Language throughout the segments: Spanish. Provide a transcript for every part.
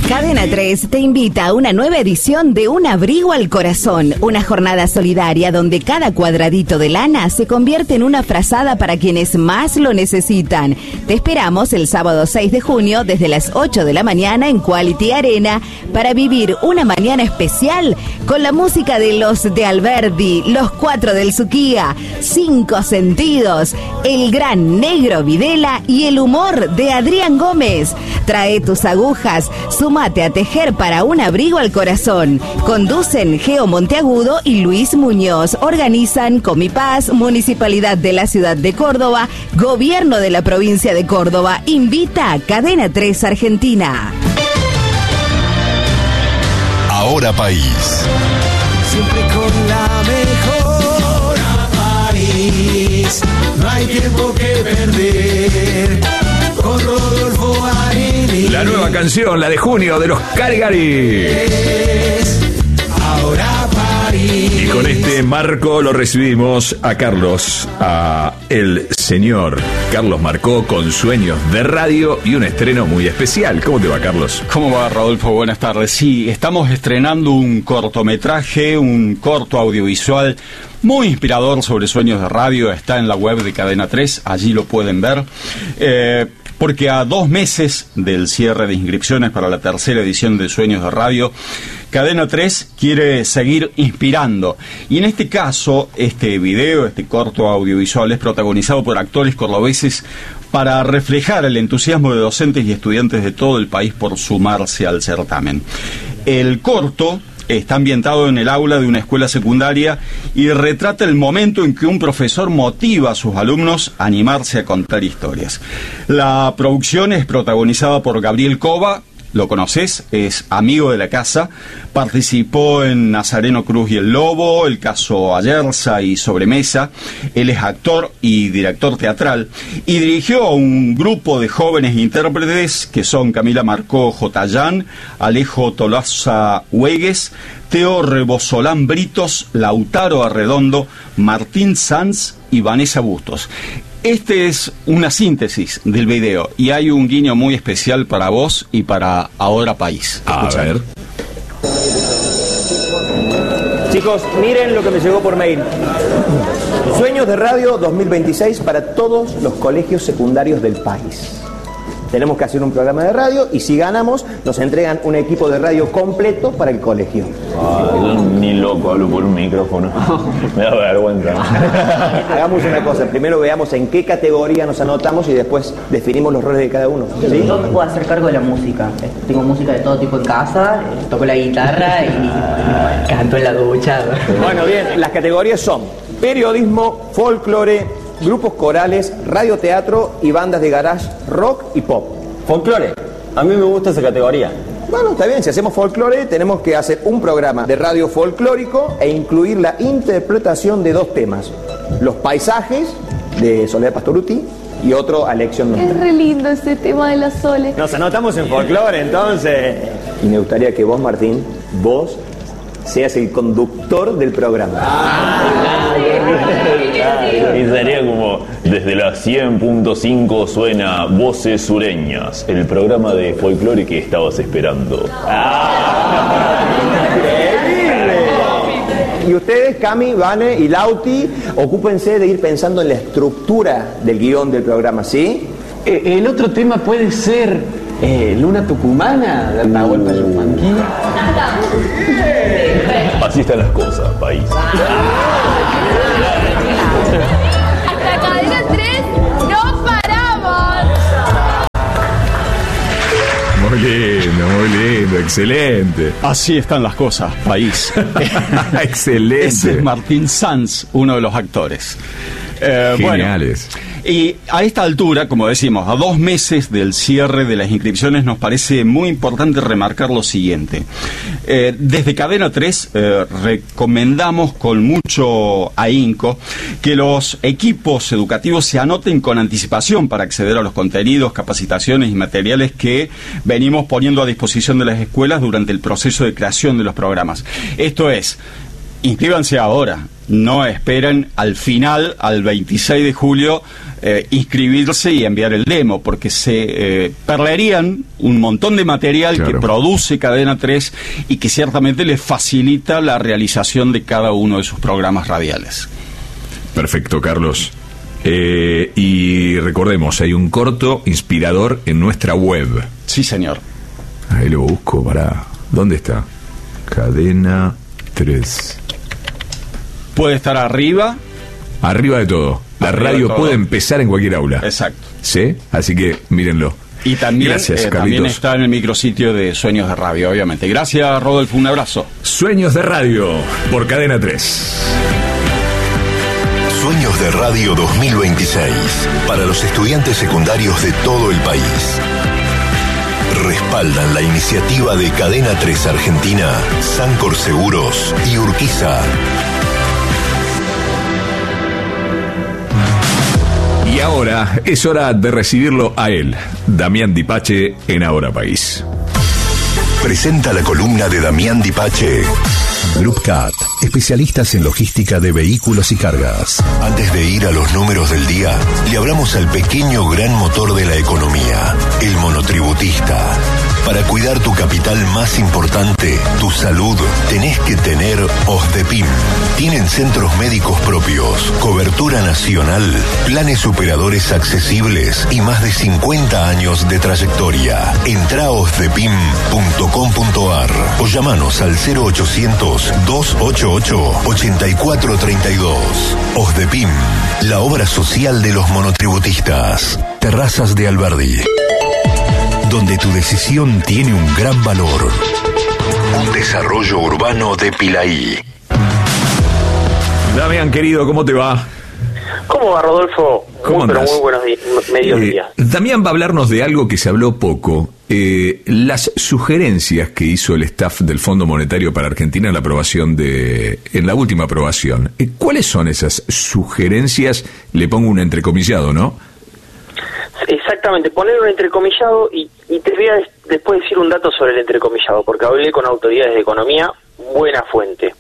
Cadena 3 te invita a una nueva edición de Un Abrigo al Corazón, una jornada solidaria donde cada cuadradito de lana se convierte en una frazada para quienes más lo necesitan. Te esperamos el sábado 6 de junio desde las 8 de la mañana en Quality Arena para vivir una mañana especial con la música de los de Alberdi, los 4 del Suquía, 5 Sentidos, el gran Negro Videla y el humor de Adrián Gómez. Trae tus agujas, súmate a tejer para Un Abrigo al Corazón. Conducen Geo Monteagudo y Luis Muñoz. Organizan Comipaz, Municipalidad de la Ciudad de Córdoba, Gobierno de la Provincia de Córdoba. Invita a Cadena 3 Argentina. Ahora País. Siempre con la mejor País. No hay tiempo que perder. Con Rodolfo Arini. La nueva canción, la de junio de los Calgary. Ahora París. Y con este marco lo recibimos a Carlos, a el señor Carlos Marcó con Sueños de Radio y un estreno muy especial. ¿Cómo te va, Carlos? ¿Cómo va, Rodolfo? Buenas tardes. Sí, estamos estrenando un cortometraje, un corto audiovisual muy inspirador sobre Sueños de Radio. Está en la web de Cadena 3, allí lo pueden ver. Porque a 2 meses del cierre de inscripciones para la tercera edición de Sueños de Radio, Cadena 3 quiere seguir inspirando. Y en este caso, este video, este corto audiovisual es protagonizado por actores cordobeses para reflejar el entusiasmo de docentes y estudiantes de todo el país por sumarse al certamen. El corto está ambientado en el aula de una escuela secundaria y retrata el momento en que un profesor motiva a sus alumnos a animarse a contar historias. La producción es protagonizada por Gabriel Cova. ¿Lo conoces? Es amigo de la casa. Participó en Nazareno Cruz y el Lobo, El caso Ayerza y Sobremesa. Él es actor y director teatral y dirigió a un grupo de jóvenes intérpretes que son Camila Marcó Jotayán, Alejo Tolosa Huegues, Teo Rebosolán Britos, Lautaro Arredondo, Martín Sanz y Vanessa Bustos. Este es una síntesis del video y hay un guiño muy especial para vos y para Ahora País. Escucha. A ver. Chicos, miren lo que me llegó por mail. Sueños de Radio 2026 para todos los colegios secundarios del país. Tenemos que hacer un programa de radio y si ganamos nos entregan un equipo de radio completo para el colegio. Yo ni loco hablo por un micrófono. Me da vergüenza. Hagamos una cosa, primero veamos en qué categoría nos anotamos y después definimos los roles de cada uno. ¿Sí? Yo me puedo hacer cargo de la música. Tengo música de todo tipo en casa, toco la guitarra y canto en la ducha. Bueno, bien, las categorías son periodismo, folclore, grupos corales, radioteatro y bandas de garage, rock y pop. Folclore. A mí me gusta esa categoría. Bueno, está bien, si hacemos folclore tenemos que hacer un programa de radio folclórico e incluir la interpretación de 2 temas. Los paisajes de Soledad Pastorutti y otro Alexion Nostra. Es re lindo ese tema de la Sole. Nos anotamos en folclore entonces. Y me gustaría que vos, Martín, vos seas el conductor del programa. Y sería como desde las 100.5 suena Voces Sureñas, el programa de folclore que estabas esperando. Y ustedes, Cami, Vane y Lauti, ocúpense de ir pensando en la estructura del guión del programa, ¿sí? El otro tema puede ser Luna Tucumana, de Atahualpa Yupanqui. Así están las cosas, país. Hasta Cadena 3 no paramos. Muy lindo, excelente. Así están las cosas, país. Excelente. Ese es Martín Sanz, uno de los actores. Geniales. Bueno, y a esta altura, como decimos, a 2 meses del cierre de las inscripciones, nos parece muy importante remarcar lo siguiente. Desde Cadena 3 recomendamos con mucho ahínco que los equipos educativos se anoten con anticipación para acceder a los contenidos, capacitaciones y materiales que venimos poniendo a disposición de las escuelas durante el proceso de creación de los programas. Esto es, inscríbanse ahora, no esperen al final, al 26 de julio, inscribirse y enviar el demo, porque se perderían un montón de material que produce Cadena 3 y que ciertamente les facilita la realización de cada uno de sus programas radiales. Perfecto, Carlos. Y recordemos, hay un corto inspirador en nuestra web. Sí, señor. Ahí lo busco para... ¿Dónde está? Cadena 3. Puede estar arriba. Arriba de todo. La radio puede empezar en cualquier aula. Exacto. ¿Sí? Así que mírenlo. Y también, gracias, también está en el micrositio de Sueños de Radio, obviamente. Gracias, Rodolfo. Un abrazo. Sueños de Radio por Cadena 3. Sueños de Radio 2026 para los estudiantes secundarios de todo el país. Respaldan la iniciativa de Cadena 3 Argentina, Sancor Seguros y Urquiza. Y ahora es hora de recibirlo a él, Damián Dipache, en Ahora País. Presenta la columna de Damián Dipache. Group Cat, especialistas en logística de vehículos y cargas. Antes de ir a los números del día, le hablamos al pequeño gran motor de la economía, el monotributista. Para cuidar tu capital más importante, tu salud, tenés que tener OSDEPIM. Tienen centros médicos propios, cobertura nacional, planes superadores accesibles y más de 50 años de trayectoria. Entrá a osdepim.com.ar o llamanos al 0800-288-8432. OSDEPIM, la obra social de los monotributistas. Terrazas de Alberdi, donde tu decisión tiene un gran valor. Un desarrollo urbano de Pilaí. Damián, querido, ¿cómo te va? ¿Cómo va, Rodolfo? Muy buenos días, mediodía. Damián va a hablarnos de algo que se habló poco. Las sugerencias que hizo el staff del Fondo Monetario para Argentina en la última aprobación. ¿Cuáles son esas sugerencias? Le pongo un entrecomillado, ¿no? Exactamente, poner un entrecomillado y te voy a después decir un dato sobre el entrecomillado, porque hablé con autoridades de economía, buena fuente.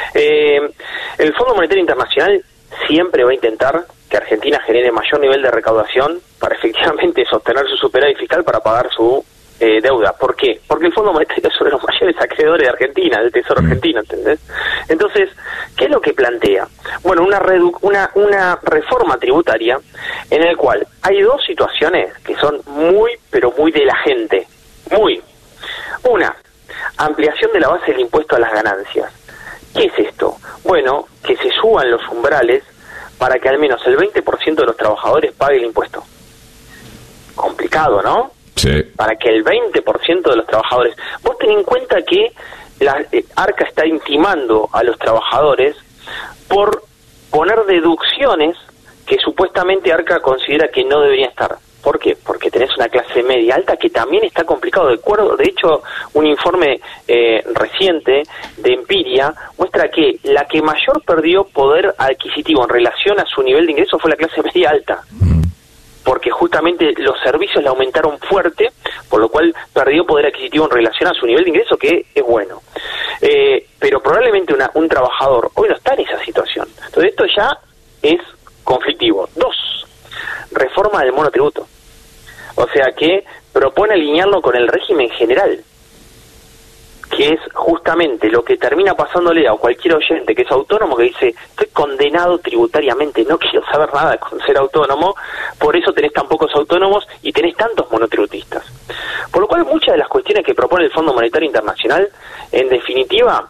El Fondo Monetario Internacional siempre va a intentar que Argentina genere mayor nivel de recaudación para efectivamente sostener su superávit fiscal para pagar su deuda. ¿Por qué? Porque el Fondo Monetario es uno de los mayores acreedores de Argentina, del Tesoro argentino, ¿entendés? Entonces, ¿qué es lo que plantea? Bueno, una reforma tributaria en el cual hay dos situaciones que son muy, pero muy de la gente. Muy. Una, ampliación de la base del impuesto a las ganancias. ¿Qué es esto? Bueno, que se suban los umbrales para que al menos el 20% de los trabajadores pague el impuesto. Complicado, ¿no? Sí. Para que el 20% de los trabajadores... Vos ten en cuenta que la ARCA está intimando a los trabajadores por poner deducciones que supuestamente ARCA considera que no deberían estar. ¿Por qué? Porque tenés una clase media alta que también está complicado. De hecho, un informe reciente de Empiria muestra que la que mayor perdió poder adquisitivo en relación a su nivel de ingreso fue la clase media alta. Porque justamente los servicios le aumentaron fuerte, por lo cual perdió poder adquisitivo en relación a su nivel de ingreso, que es bueno. Pero probablemente un trabajador hoy no está en esa situación. Entonces esto ya es conflictivo. 2, reforma del monotributo. O sea que propone alinearlo con el régimen general, que es justamente lo que termina pasándole a cualquier oyente que es autónomo, que dice, estoy condenado tributariamente, no quiero saber nada con ser autónomo, por eso tenés tan pocos autónomos y tenés tantos monotributistas. Por lo cual muchas de las cuestiones que propone el Fondo Monetario Internacional, en definitiva,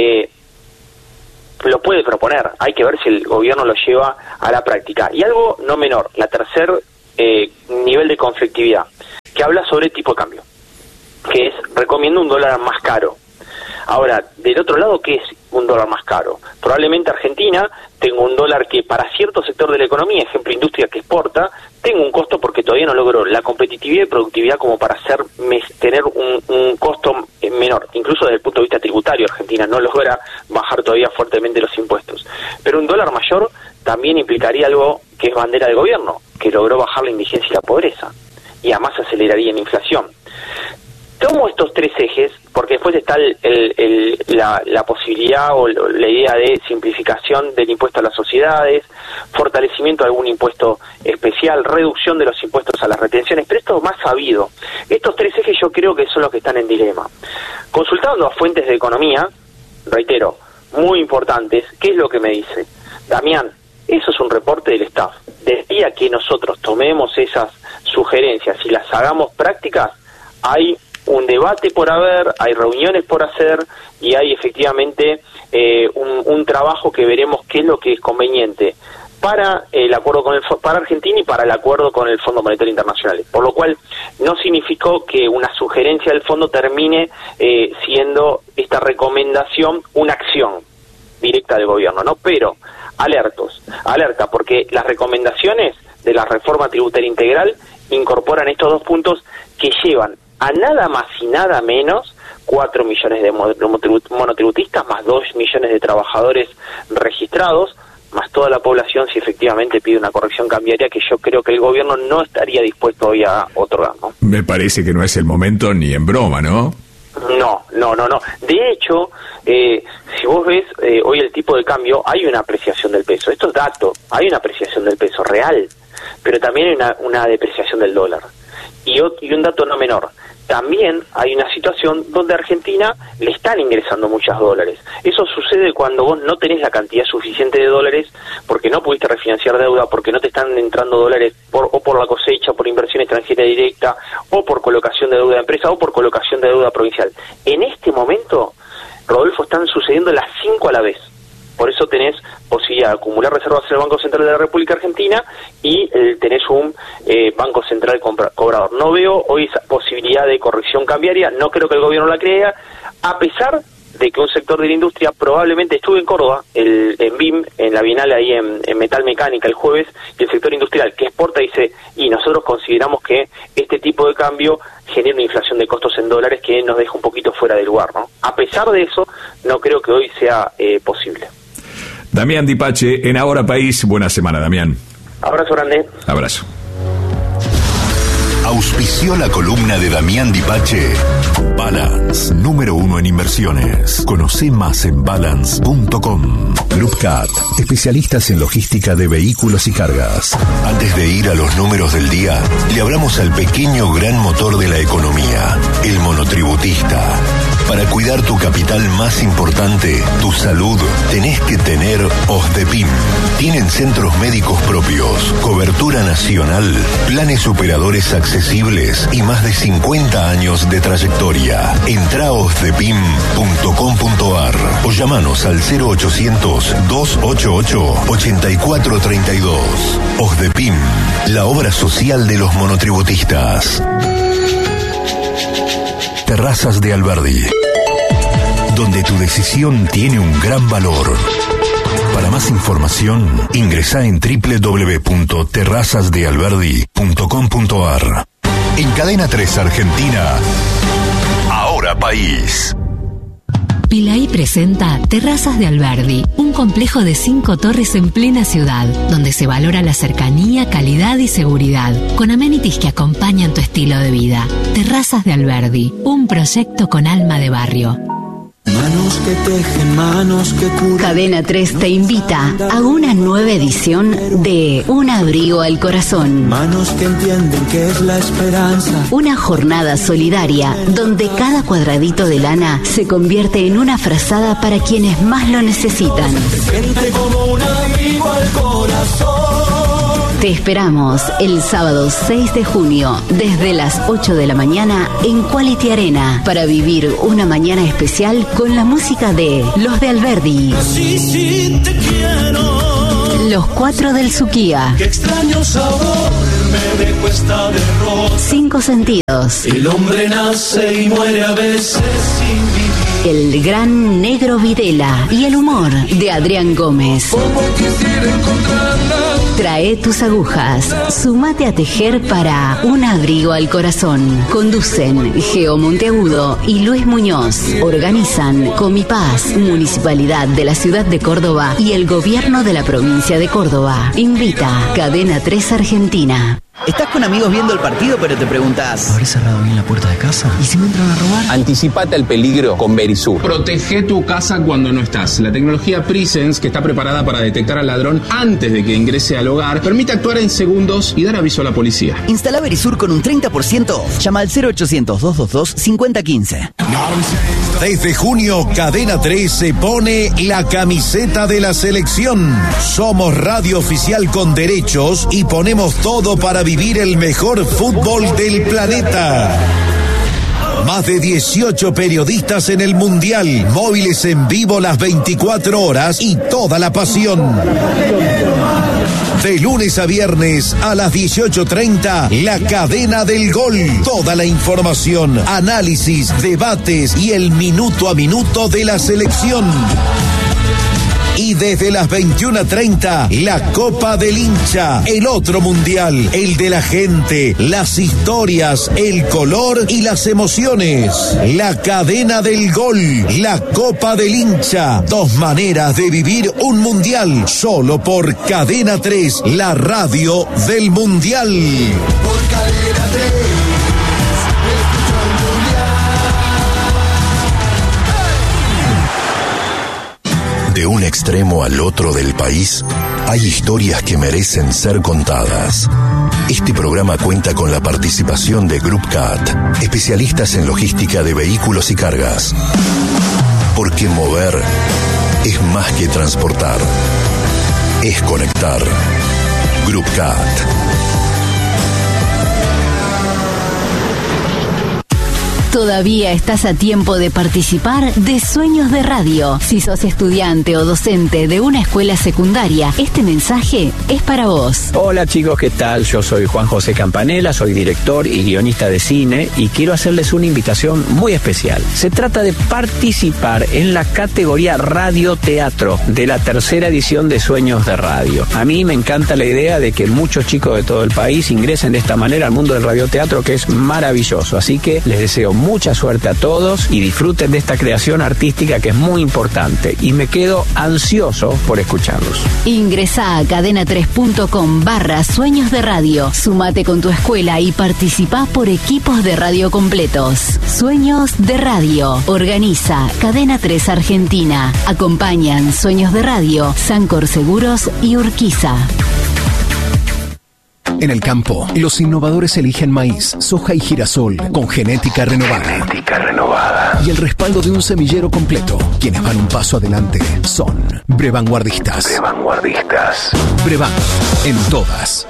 lo puede proponer, hay que ver si el gobierno lo lleva a la práctica. Y algo no menor, la tercer nivel de conflictividad, que habla sobre tipo de cambio, que es, recomiendo un dólar más caro. Ahora, del otro lado, ¿qué es un dólar más caro? Probablemente Argentina tenga un dólar que para cierto sector de la economía, ejemplo industria que exporta, tenga un costo porque todavía no logró la competitividad y productividad como para tener un costo menor. Incluso desde el punto de vista tributario, Argentina no logra bajar todavía fuertemente los impuestos. Pero un dólar mayor también implicaría algo que es bandera del gobierno, que logró bajar la indigencia y la pobreza, y además aceleraría la inflación. tomo estos 3 ejes, porque después está la posibilidad o la idea de simplificación del impuesto a las sociedades, fortalecimiento de algún impuesto especial, reducción de los impuestos a las retenciones, pero esto es más sabido. Estos 3 ejes yo creo que son los que están en dilema. Consultando a fuentes de economía, reitero, muy importantes, ¿qué es lo que me dice? Damián, eso es un reporte del staff. Desde día que nosotros tomemos esas sugerencias y las hagamos prácticas, hay un debate por haber, hay reuniones por hacer y hay efectivamente un trabajo que veremos qué es lo que es conveniente para el acuerdo para Argentina y para el acuerdo con el Fondo Monetario Internacional, por lo cual no significó que una sugerencia del fondo termine siendo esta recomendación una acción directa del gobierno, ¿no? Pero alerta, porque las recomendaciones de la reforma tributaria integral incorporan estos 2 puntos que llevan a nada más y nada menos 4 millones de monotributistas, más 2 millones de trabajadores registrados, más toda la población si efectivamente pide una corrección cambiaria que yo creo que el gobierno no estaría dispuesto hoy a otorgar, ¿no? Me parece que no es el momento ni en broma, ¿no? No. De hecho, si vos ves hoy el tipo de cambio, hay una apreciación del peso. Esto es dato, hay una apreciación del peso real, pero también hay una depreciación del dólar. Y un dato no menor, también hay una situación donde a Argentina le están ingresando muchos dólares. Eso sucede cuando vos no tenés la cantidad suficiente de dólares porque no pudiste refinanciar deuda, porque no te están entrando dólares o por la cosecha, por inversión extranjera directa, o por colocación de deuda de empresa, o por colocación de deuda provincial. En este momento, Rodolfo, están sucediendo las 5 a la vez. Por eso tenés posibilidad de acumular reservas en el Banco Central de la República Argentina y tenés un Banco Central cobrador. No veo hoy esa posibilidad de corrección cambiaria, no creo que el gobierno la crea, a pesar de que un sector de la industria probablemente estuve en Córdoba, en BIM, en la Bienal ahí en Metal Mecánica el jueves, y el sector industrial que exporta dice, y nosotros consideramos que este tipo de cambio genera una inflación de costos en dólares que nos deja un poquito fuera de lugar, ¿no? A pesar de eso, no creo que hoy sea posible. Damián Di Pace, en Ahora País. Buena semana, Damián. Abrazo grande. Abrazo. Auspició la columna de Damián Di Pace. Balance, número 1 en inversiones. Conoce más en balance.com. Loopcat, especialistas en logística de vehículos y cargas. Antes de ir a los números del día, le hablamos al pequeño gran motor de la economía, el monotributista. Para cuidar tu capital más importante, tu salud, tenés que tener OSDEPIM. Tienen centros médicos propios, cobertura nacional, planes operadores accesibles y más de 50 años de trayectoria. Entrá a osdepim.com.ar o llamanos al 0800-288-8432. OSDEPIM, la obra social de los monotributistas. Terrazas de Alberdi, donde tu decisión tiene un gran valor. Para más información, ingresá en www.terrazasdealberdi.com.ar. En Cadena 3 Argentina, Ahora País. Pilaí presenta Terrazas de Alberdi, un complejo de 5 torres en plena ciudad, donde se valora la cercanía, calidad y seguridad, con amenities que acompañan tu estilo de vida. Terrazas de Alberdi, un proyecto con alma de barrio. Manos que tejen, manos que curan. Cadena 3 te invita a una nueva edición de Un abrigo al corazón. Manos que entienden que es la esperanza. Una jornada solidaria donde cada cuadradito de lana se convierte en una frazada para quienes más lo necesitan. Gente como un abrigo al corazón. Te esperamos el sábado 6 de junio desde las 8 de la mañana en Quality Arena para vivir una mañana especial con la música de Los de Alberdi. Sí, te quiero. Los 4 del Suquía. Qué extraño sabor me dejó esta derrota. 5 sentidos. El hombre nace y muere a veces sin vivir. El gran Negro Videla y el humor de Adrián Gómez. Como quisiera encontrarla. Trae tus agujas, sumate a tejer para Un abrigo al corazón. Conducen Geo Monteagudo y Luis Muñoz. Organizan Comipaz, Municipalidad de la Ciudad de Córdoba y el Gobierno de la Provincia de Córdoba. Invita Cadena 3 Argentina. Estás con amigos viendo el partido, pero te preguntas, ¿habré cerrado bien la puerta de casa? ¿Y si me entran a robar? Anticipate al peligro con Verisur. Protege tu casa cuando no estás. La tecnología Presence, que está preparada para detectar al ladrón antes de que ingrese al hogar, permite actuar en segundos y dar aviso a la policía. Instala Verisur con un 30% off. Llama al 0800-222-5015. Desde junio, Cadena 3 se pone la camiseta de la selección. Somos radio oficial con derechos y ponemos todo para vivir el mejor fútbol del planeta. Más de 18 periodistas en el Mundial, móviles en vivo las 24 horas y toda la pasión. De lunes a viernes a las 18:30, La Cadena del Gol. Toda la información, análisis, debates y el minuto a minuto de la selección. Y desde las 21:30, la Copa del Hincha, el otro mundial, el de la gente, las historias, el color y las emociones. La Cadena del Gol, la Copa del Hincha, 2 maneras de vivir un mundial, solo por Cadena 3, la radio del mundial. Por Cadena 3. De un extremo al otro del país, hay historias que merecen ser contadas. Este programa cuenta con la participación de Group CAT, especialistas en logística de vehículos y cargas. Porque mover es más que transportar, es conectar. Group CAT. Todavía estás a tiempo de participar de Sueños de Radio. Si sos estudiante o docente de una escuela secundaria, este mensaje es para vos. Hola chicos, ¿qué tal? Yo soy Juan José Campanella, soy director y guionista de cine y quiero hacerles una invitación muy especial. Se trata de participar en la categoría Radio-Teatro de la 3ª edición de Sueños de Radio. A mí me encanta la idea de que muchos chicos de todo el país ingresen de esta manera al mundo del radioteatro, que es maravilloso. Así que les deseo mucha suerte a todos y disfruten de esta creación artística que es muy importante y me quedo ansioso por escucharlos. Ingresá a cadena3.com/sueños de radio. Sumate con tu escuela y participá por equipos de radio completos. Sueños de Radio. Organiza Cadena 3 Argentina. Acompañan Sueños de Radio, Sancor Seguros y Urquiza. En el campo, los innovadores eligen maíz, soja y girasol con genética renovada. Y el respaldo de un semillero completo. Quienes van un paso adelante son Brevanguardistas. Brevan, en todas.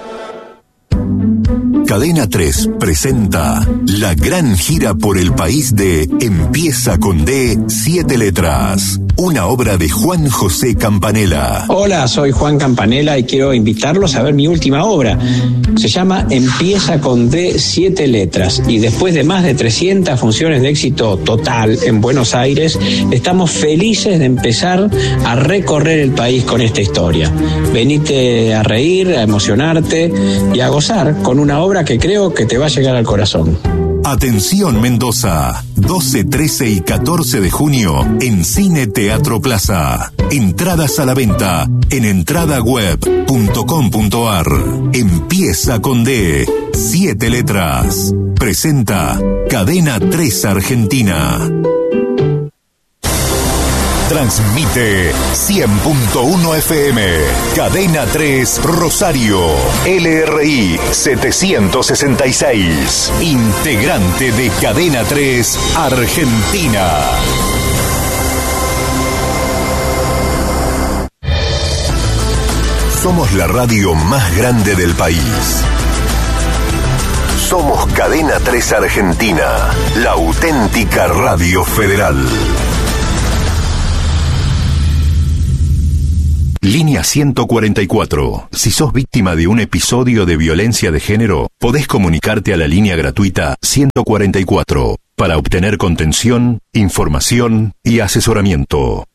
Cadena 3 presenta la gran gira por el país de Empieza con D, 7 letras. Una obra de Juan José Campanella. Hola, soy Juan Campanella y quiero invitarlos a ver mi última obra. Se llama Empieza con D, 7 letras. Y después de más de 300 funciones de éxito total en Buenos Aires, estamos felices de empezar a recorrer el país con esta historia. Venite a reír, a emocionarte y a gozar con una obra que creo que te va a llegar al corazón. Atención Mendoza, 12, 13 y 14 de junio en Cine Teatro Plaza. Entradas a la venta en entradaweb.com.ar. Empieza con D, 7 letras. Presenta Cadena 3 Argentina. Transmite 100.1 FM, Cadena 3 Rosario, LRI 766, integrante de Cadena 3 Argentina. Somos la radio más grande del país. Somos Cadena 3 Argentina, la auténtica radio federal. Línea 144. Si sos víctima de un episodio de violencia de género, podés comunicarte a la línea gratuita 144 para obtener contención, información y asesoramiento.